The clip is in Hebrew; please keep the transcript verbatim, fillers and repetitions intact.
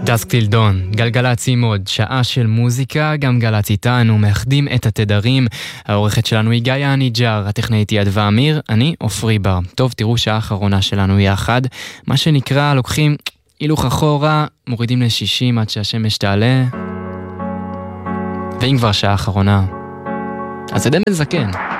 דסק טיל דון, גלגלצ עם עוד שעה של מוזיקה, גם גלצ איתנו, מאחדים את התדרים. העורכת שלנו היא גיא הניג'ר, הטכנאית היא אדווה אמיר, אני אופרי בר. טוב, תראו שעה האחרונה שלנו יחד, מה שנקרא, לוקחים הילוך אחורה, מורידים ל-שישים עד שהשמש תעלה, ואם כבר שעה האחרונה, אז זה די מזקן.